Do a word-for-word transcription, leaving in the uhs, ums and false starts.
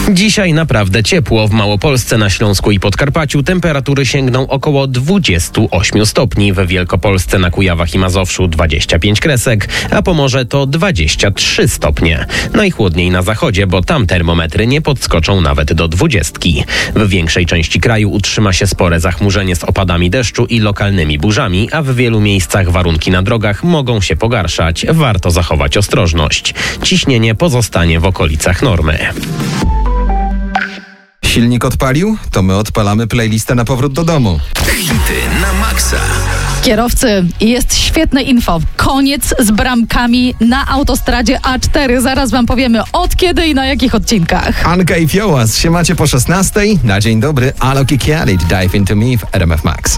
Dzisiaj naprawdę ciepło. W Małopolsce, na Śląsku i Podkarpaciu temperatury sięgną około dwudziestu ośmiu stopni. W Wielkopolsce, na Kujawach i Mazowszu dwadzieścia pięć kresek, a Pomorze to dwadzieścia trzy stopnie. Najchłodniej na zachodzie, bo tam termometry nie podskoczą nawet do dwudziestki. W większej części kraju utrzyma się spore zachmurzenie z opadami deszczu i lokalnymi burzami, a w wielu miejscach warunki na drogach mogą się pogarszać. Warto zachować ostrożność. Ciśnienie pozostanie w okolicach normy. Silnik odpalił? To my odpalamy playlistę na powrót do domu. Hity na maksa. Kierowcy, jest świetne info. Koniec z bramkami na autostradzie A cztery. Zaraz wam powiemy od kiedy i na jakich odcinkach. Anka i Fiołas, siemacie po szesnastej. Na dzień dobry, Alok i Khalid, Dive Into Me w R M F Max.